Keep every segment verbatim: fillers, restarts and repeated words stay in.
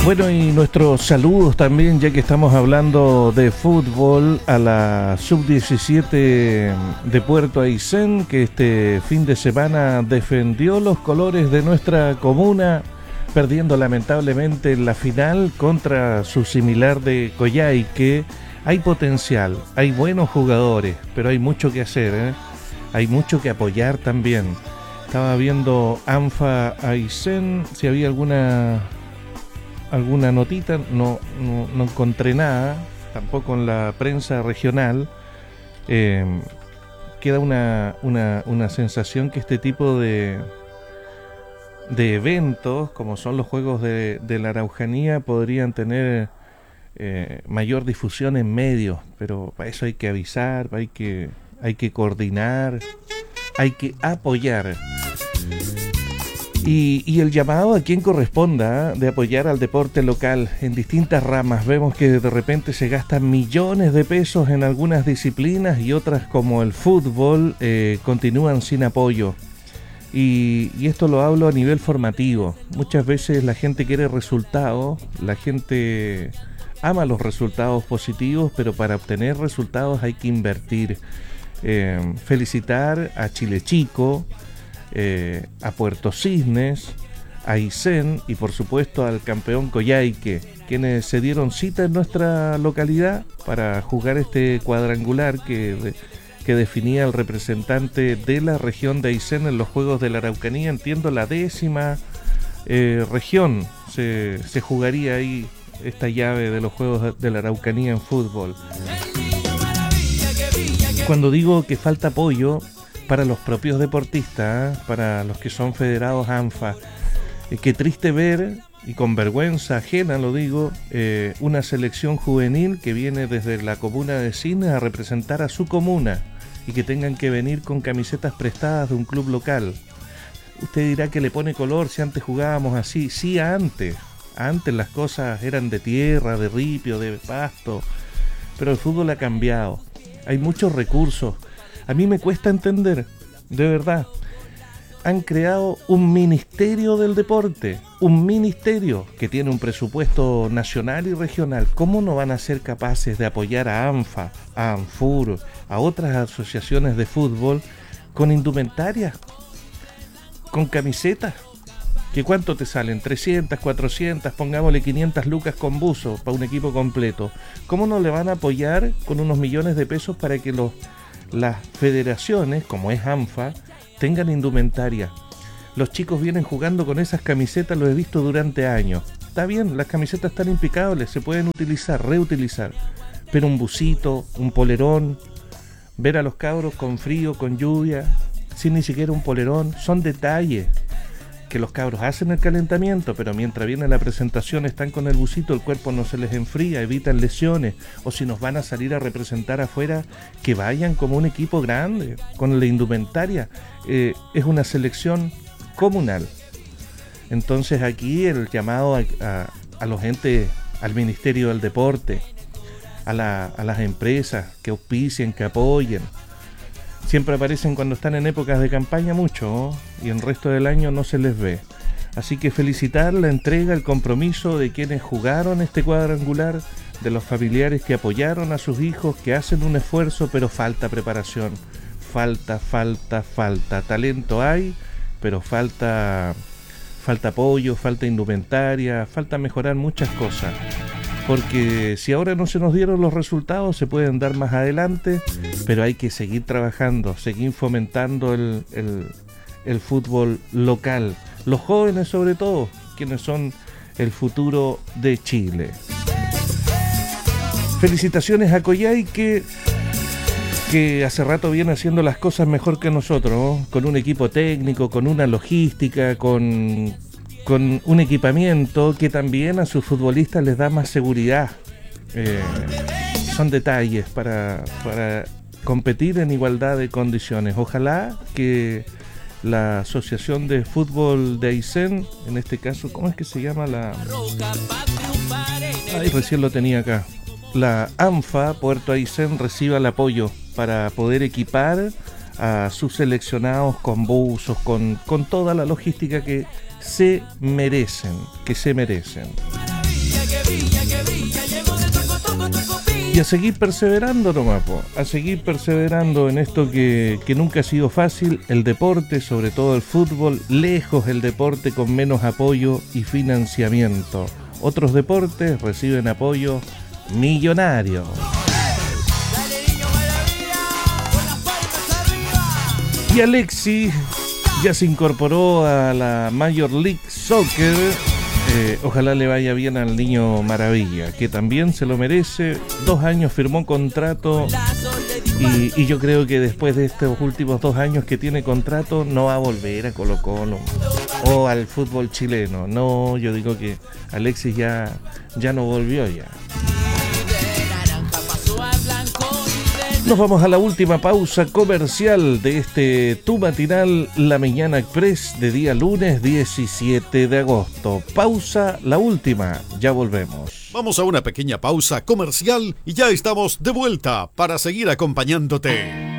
Bueno, y nuestros saludos también, ya que estamos hablando de fútbol, a la sub diecisiete de Puerto Aysén, que este fin de semana defendió los colores de nuestra comuna, perdiendo lamentablemente en la final contra su similar de Coyhaique. Hay potencial, hay buenos jugadores, pero hay mucho que hacer, ¿eh? Hay mucho que apoyar también. Estaba viendo ANFA Aysén, si había alguna... alguna notita, no, no, no encontré nada, tampoco en la prensa regional. Eh, queda una, una, una sensación que este tipo de, de eventos, como son los Juegos de, de la Araucanía, podrían tener eh, mayor difusión en medios, pero para eso hay que avisar, hay que, hay que coordinar, hay que apoyar. Y, y el llamado a quien corresponda, ¿eh?, de apoyar al deporte local en distintas ramas. Vemos que de repente se gastan millones de pesos en algunas disciplinas y otras, como el fútbol, eh, continúan sin apoyo. Y, y esto lo hablo a nivel formativo. Muchas veces la gente quiere resultados, la gente ama los resultados positivos, pero para obtener resultados hay que invertir. Eh, felicitar a Chile Chico, Eh, a Puerto Cisnes, a Aysén y por supuesto al campeón Coyhaique, quienes se dieron cita en nuestra localidad para jugar este cuadrangular que, de, que definía el representante de la región de Aysén en los Juegos de la Araucanía. Entiendo la décima eh, región se, se jugaría ahí esta llave de los Juegos de la Araucanía en fútbol. Cuando digo que falta apoyo para los propios deportistas, ¿eh?, para los que son federados ANFA, eh, qué triste ver, y con vergüenza ajena lo digo, eh, una selección juvenil que viene desde la comuna de Cisnes a representar a su comuna y que tengan que venir con camisetas prestadas de un club local. Usted dirá que le pone color si antes jugábamos así. Sí, antes, antes las cosas eran de tierra, de ripio, de pasto, pero el fútbol ha cambiado, hay muchos recursos. A mí me cuesta entender, de verdad. Han creado un ministerio del deporte, un ministerio que tiene un presupuesto nacional y regional. ¿Cómo no van a ser capaces de apoyar a ANFA, a ANFUR, a otras asociaciones de fútbol con indumentaria, con camisetas? ¿Qué cuánto te salen? trescientas, cuatrocientas, pongámosle quinientas lucas con buzo para un equipo completo. ¿Cómo no le van a apoyar con unos millones de pesos para que los las federaciones, como es ANFA, tengan indumentaria? Los chicos vienen jugando con esas camisetas, lo he visto durante años. Está bien, las camisetas están impecables, se pueden utilizar, reutilizar, pero un busito, un polerón, ver a los cabros con frío, con lluvia, sin ni siquiera un polerón, son detalles que los cabros hacen el calentamiento, pero mientras viene la presentación están con el busito, el cuerpo no se les enfría, evitan lesiones. O si nos van a salir a representar afuera, que vayan como un equipo grande, con la indumentaria. Eh, es una selección comunal. Entonces aquí el llamado a, a, a los entes, al Ministerio del Deporte, a, la, a las empresas que auspicien, que apoyen. Siempre aparecen cuando están en épocas de campaña mucho, ¿no?, y el resto del año no se les ve. Así que felicitar la entrega, el compromiso de quienes jugaron este cuadrangular, de los familiares que apoyaron a sus hijos, que hacen un esfuerzo, pero falta preparación. Falta, falta, falta. Talento hay, pero falta, falta apoyo, falta indumentaria, falta mejorar muchas cosas. Porque si ahora no se nos dieron los resultados, se pueden dar más adelante, pero hay que seguir trabajando, seguir fomentando el, el, el fútbol local. Los jóvenes sobre todo, quienes son el futuro de Chile. Felicitaciones a Coyhaique, que hace rato viene haciendo las cosas mejor que nosotros, ¿no?, con un equipo técnico, con una logística, con... con un equipamiento que también a sus futbolistas les da más seguridad. Eh, son detalles para, para competir en igualdad de condiciones. Ojalá que la Asociación de Fútbol de Aysén, en este caso, ¿cómo es que se llama la...? Ay, recién lo tenía acá. La ANFA Puerto Aysén reciba el apoyo para poder equipar a sus seleccionados con buzos, con, con toda la logística que se merecen, que se merecen. Y a seguir perseverando nomás, po, a seguir perseverando en esto que, que nunca ha sido fácil, el deporte, sobre todo el fútbol, lejos el deporte con menos apoyo y financiamiento. Otros deportes reciben apoyo millonario. Y Alexis ya se incorporó a la Major League Soccer. Eh, ojalá le vaya bien al niño maravilla, que también se lo merece. Dos años firmó contrato y, y yo creo que después de estos últimos dos años que tiene contrato no va a volver a Colo-Colo o al fútbol chileno. No, yo digo que Alexis ya, ya no volvió ya. Nos vamos a la última pausa comercial de este Tu Matinal, La Mañana Express, de día lunes diecisiete de agosto. Pausa, la última, ya volvemos. Vamos a una pequeña pausa comercial y ya estamos de vuelta para seguir acompañándote.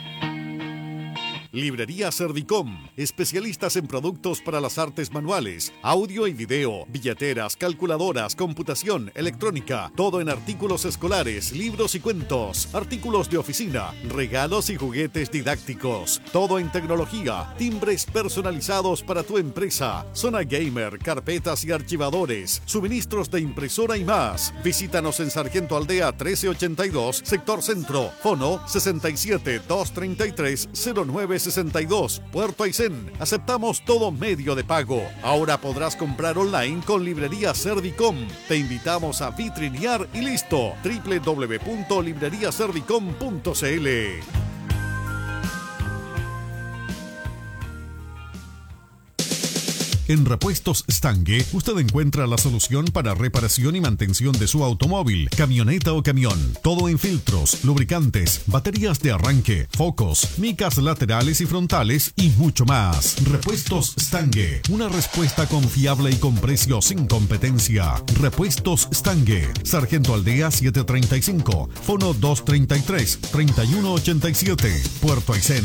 Librería Servicom, especialistas en productos para las artes manuales, audio y video, billeteras, calculadoras, computación, electrónica, todo en artículos escolares, libros y cuentos, artículos de oficina, regalos y juguetes didácticos, todo en tecnología, timbres personalizados para tu empresa, zona gamer, carpetas y archivadores, suministros de impresora y más. Visítanos en Sargento Aldea trece ochenta y dos, sector centro, fono sesenta y siete, doscientos treinta y tres, cero nueve sesenta y dos, Puerto Aysén. Aceptamos todo medio de pago. Ahora podrás comprar online con Librería Servicom. Te invitamos a vitrinear y listo. doble u doble u doble u punto librería servicom punto c l. En Repuestos Stange, usted encuentra la solución para reparación y mantención de su automóvil, camioneta o camión. Todo en filtros, lubricantes, baterías de arranque, focos, micas laterales y frontales y mucho más. Repuestos Stange, una respuesta confiable y con precio sin competencia. Repuestos Stange, Sargento Aldea setecientos treinta y cinco, fono doscientos treinta y tres, treinta y uno ochenta y siete, Puerto Aysén.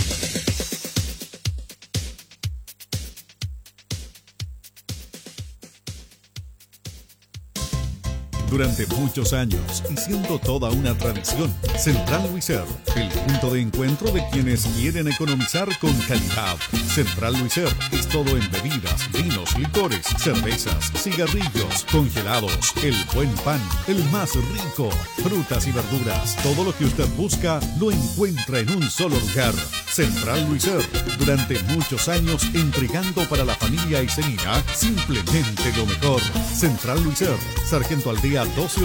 Durante muchos años y siendo toda una tradición, Central Luiser, el punto de encuentro de quienes quieren economizar con calidad. Central Luiser es todo en bebidas, vinos, licores, cervezas, cigarrillos, congelados, el buen pan, el más rico, frutas y verduras. Todo lo que usted busca lo encuentra en un solo lugar. Central Luiser, durante muchos años entregando para la familia aysenina simplemente lo mejor. Central Luiser, Sargento Aldea doce